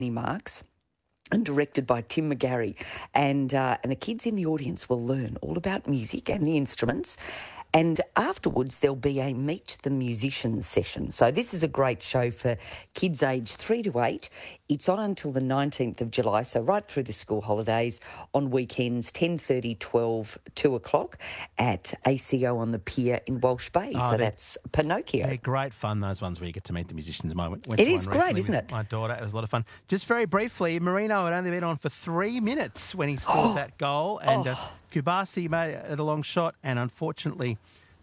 Marks and directed by Tim McGarry. And the kids in the audience will learn all about music and the instruments. And afterwards, there'll be a Meet the Musicians session. So this is a great show for kids aged 3 to 8. It's on until the 19th of July, so right through the school holidays, on weekends, 10:30, 12, 2 o'clock at ACO on the pier in Walsh Bay. So that's Pinocchio. They're great fun, those ones where you get to meet the musicians. It is great, isn't it? My daughter, it was a lot of fun. Just very briefly, Marino had only been on for 3 minutes when he scored that goal, and Kubasi made it a long shot, and unfortunately,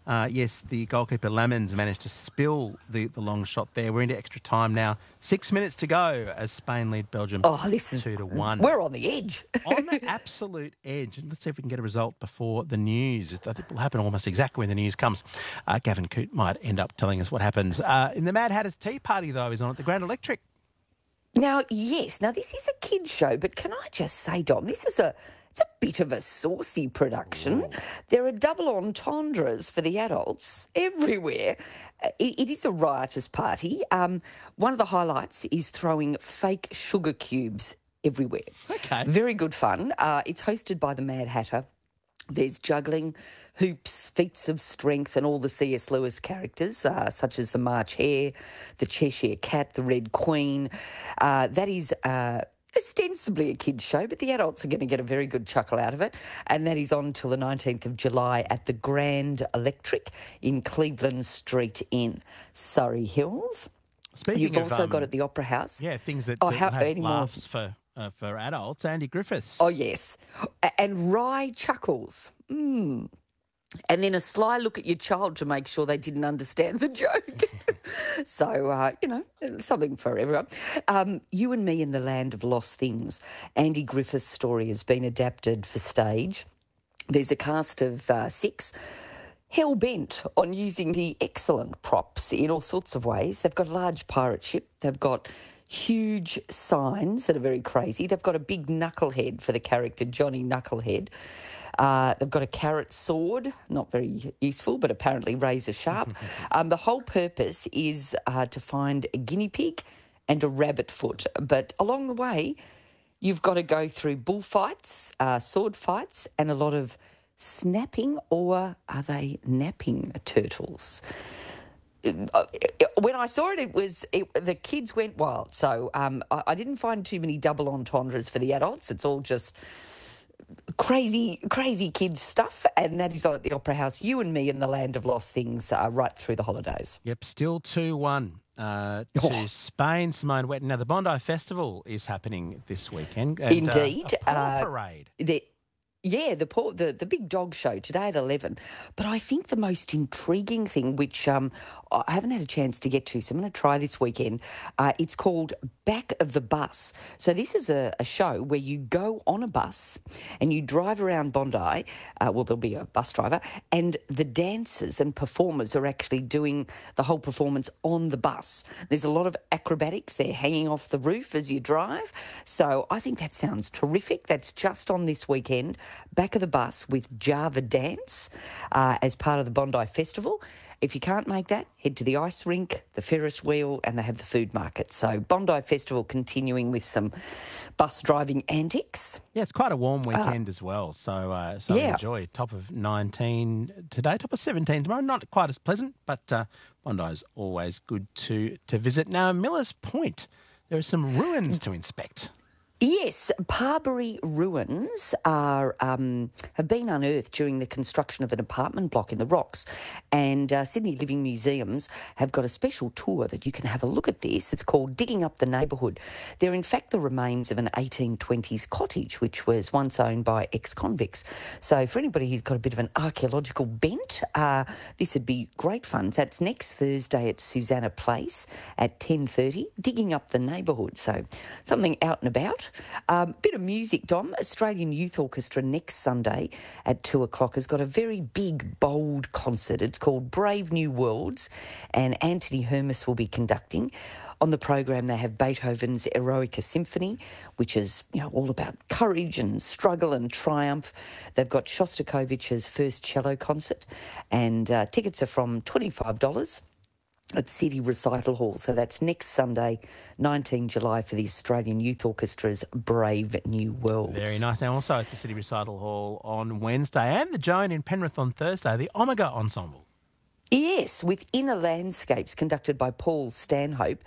the goalkeeper Lamens managed to spill the long shot there. We're into extra time now. 6 minutes to go as Spain lead Belgium 2-1. We're on the edge. On the absolute edge. And let's see if we can get a result before the news. I think it will happen almost exactly when the news comes. Gavin Coote might end up telling us what happens. In the Mad Hatter's Tea Party, though, is on at the Grand Electric. Now, yes. Now, this is a kid's show, but can I just say, Dom, it's a bit of a saucy production. Ooh. There are double entendres for the adults everywhere. It is a riotous party. One of the highlights is throwing fake sugar cubes everywhere. Okay. Very good fun. It's hosted by the Mad Hatter. There's juggling, hoops, feats of strength, and all the C.S. Lewis characters, such as the March Hare, the Cheshire Cat, the Red Queen. That is ostensibly a kids' show, but the adults are going to get a very good chuckle out of it. And that is on till the 19th of July at the Grand Electric in Cleveland Street in Surrey Hills. You've also got at the Opera House. Yeah, things that have laughs for adults. Andy Griffiths. Oh, yes. And wry chuckles. And then a sly look at your child to make sure they didn't understand the joke. So, something for everyone. You and Me in the Land of Lost Things. Andy Griffith's story has been adapted for stage. There's a cast of 6 hell-bent on using the excellent props in all sorts of ways. They've got a large pirate ship. They've got huge signs that are very crazy. They've got a big knucklehead for the character Johnny Knucklehead. They've got a carrot sword, not very useful, but apparently razor sharp. The whole purpose is to find a guinea pig and a rabbit foot. But along the way, you've got to go through bullfights, sword fights, and a lot of snapping, or are they napping turtles? When I saw it, the kids went wild. So I didn't find too many double entendres for the adults. It's all just crazy kids stuff, and that is on at the Opera House. You and Me in the Land of Lost Things right through the holidays. Yep, still 2-1 to Spain. Simone Wetton. Now, the Bondi Festival is happening this weekend. And, indeed. A parade. The big dog show today at 11. But I think the most intriguing thing, which I haven't had a chance to get to, so I'm going to try this weekend, it's called Back of the Bus. So this is a show where you go on a bus and you drive around Bondi. There'll be a bus driver, and the dancers and performers are actually doing the whole performance on the bus. There's a lot of acrobatics. They're hanging off the roof as you drive. So I think that sounds terrific. That's just on this weekend. Back of the Bus with Java Dance as part of the Bondi Festival. If you can't make that, head to the ice rink, the Ferris wheel, and they have the food market. So Bondi Festival continuing with some bus driving antics. Yeah, it's quite a warm weekend as well. So enjoy. Top of 19 today, top of 17 tomorrow. Not quite as pleasant, but Bondi is always good to visit. Now, Millers Point, there are some ruins to inspect. Yes, Parbury ruins have been unearthed during the construction of an apartment block in the Rocks, and Sydney Living Museums have got a special tour that you can have a look at this. It's called Digging Up the Neighbourhood. They're in fact the remains of an 1820s cottage which was once owned by ex-convicts. So for anybody who's got a bit of an archaeological bent, this would be great fun. That's next Thursday at Susanna Place at 10:30, Digging Up the Neighbourhood. So something out and about. Bit of music, Dom. Australian Youth Orchestra next Sunday at 2 o'clock has got a very big, bold concert. It's called Brave New Worlds, and Anthony Hermes will be conducting. On the program, they have Beethoven's Eroica Symphony, which is all about courage and struggle and triumph. They've got Shostakovich's first cello concert, and tickets are from $25. at City Recital Hall. So that's next Sunday, 19 July, for the Australian Youth Orchestra's Brave New World. Very nice. Now also at the City Recital Hall on Wednesday, and the Joan in Penrith on Thursday, the Omega Ensemble. Yes, with Inner Landscapes, conducted by Paul Stanhope.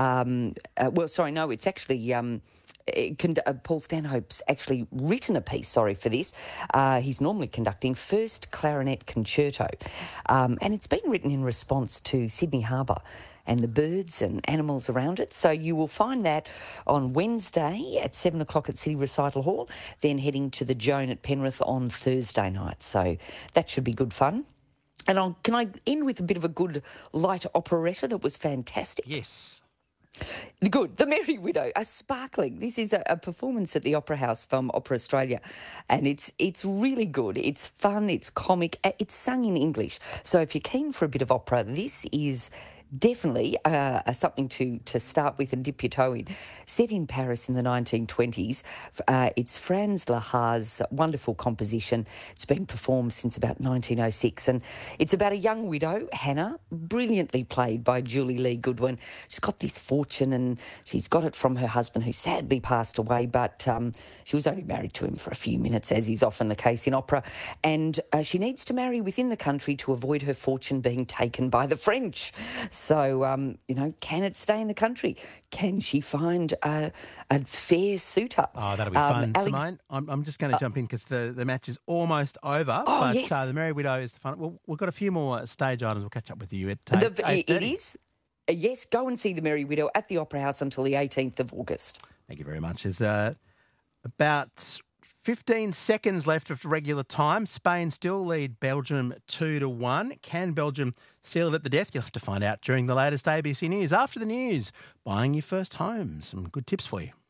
It's actually Paul Stanhope's actually written a piece, for this. He's normally conducting First Clarinet Concerto, and it's been written in response to Sydney Harbour and the birds and animals around it. So you will find that on Wednesday at 7 o'clock at City Recital Hall, then heading to the Joan at Penrith on Thursday night. So that should be good fun. And can I end with a bit of a good light operetta that was fantastic? Yes. Good. The Merry Widow, a sparkling. This is a performance at the Opera House from Opera Australia, and it's really good. It's fun, it's comic, it's sung in English. So if you're keen for a bit of opera, this is definitely something to start with and dip your toe in. Set in Paris in the 1920s, it's Franz Lehar's wonderful composition. It's been performed since about 1906, and it's about a young widow, Hannah, brilliantly played by Julie Lee Goodwin. She's got this fortune, and she's got it from her husband, who sadly passed away, but she was only married to him for a few minutes, as is often the case in opera, and she needs to marry within the country to avoid her fortune being taken by the French. So, can it stay in the country? Can she find a fair suitor? Oh, that'll be fun, Simone. I'm just going to jump in because the match is almost over. Oh, but yes. The Merry Widow is the fun. Well, we've got a few more stage items. We'll catch up with you at it is. Yes, go and see The Merry Widow at the Opera House until the 18th of August. Thank you very much. There's about 15 seconds left of regular time. Spain still lead Belgium 2-1. Can Belgium seal it at the death? You'll have to find out during the latest ABC News. After the news, buying your first home. Some good tips for you.